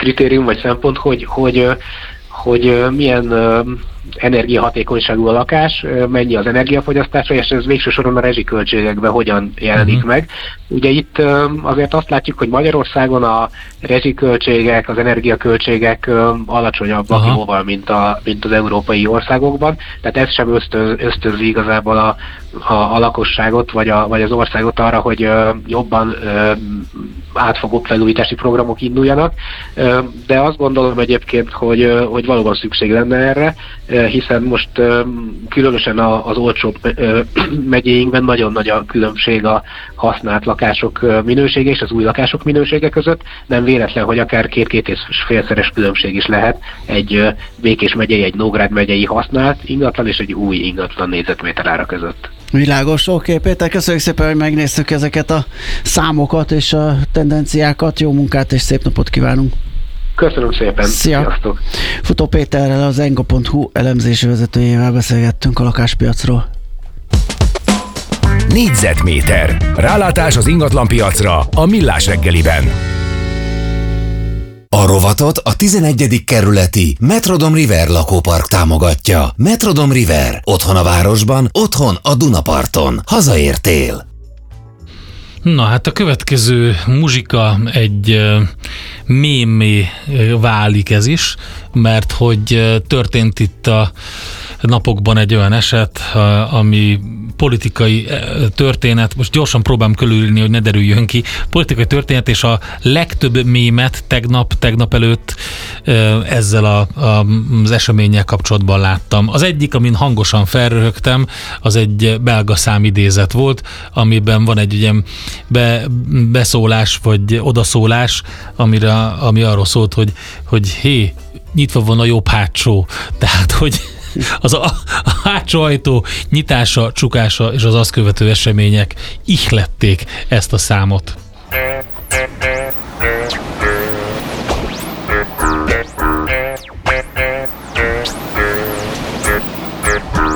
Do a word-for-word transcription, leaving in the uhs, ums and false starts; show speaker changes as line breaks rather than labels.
kritérium vagy szempont, hogy, hogy, hogy milyen energiahatékonyságú a lakás, mennyi az energiafogyasztása, és ez végső soron a rezsiköltségekben hogyan jelenik uh-huh. meg. Ugye itt azért azt látjuk, hogy Magyarországon a rezsiköltségek, az energiaköltségek alacsonyabbak uh-huh. jóval, mint, a, mint az európai országokban, tehát ez sem ösztöz, ösztönzi igazából a, a, a lakosságot, vagy, a, vagy az országot arra, hogy jobban átfogó felújítási programok induljanak, de azt gondolom egyébként, hogy, hogy valóban szükség lenne erre, hiszen most különösen az olcsóbb megyéinkben nagyon nagy a különbség a használt lakások minősége és az új lakások minősége között. Nem véletlen, hogy akár két-két és félszeres különbség is lehet egy Békés megyei, egy Nógrád megyei használt ingatlan és egy új ingatlan négyzetméter ára között.
Világos, oké, okay, Péter, köszönjük szépen, hogy megnéztük ezeket a számokat és a tendenciákat. Jó munkát és szép napot kívánunk!
Köszönöm szépen!
Szia. Sziasztok! Futó Péterrel, az enga pont hu elemzési vezetőjével beszélgettünk a lakáspiacról.
Négyzetméter. Rálátás az ingatlanpiacra a Millás reggeliben. A rovatot a tizenegyedik kerületi Metrodom River lakópark támogatja. Metrodom River. Otthon a városban, otthon a Dunaparton. Hazaértél.
Na hát a következő muzsika egy uh, mémé válik ez is, mert hogy uh, történt itt a napokban egy olyan eset, uh, ami politikai uh, történet, most gyorsan próbálom körülírni, hogy ne derüljön ki, politikai történet, és a legtöbb mémet tegnap, tegnap előtt uh, ezzel a, a, az eseménnyel kapcsolatban láttam. Az egyik, amin hangosan felröhögtem, az egy belga számidézet volt, amiben van egy ugye Be, beszólás, vagy odaszólás, amire, ami arról szólt, hogy, hogy hé, nyitva van a jobb hátsó. Tehát, hogy az a, a hátsó ajtó nyitása, csukása és az azt követő események ihlették ezt a számot.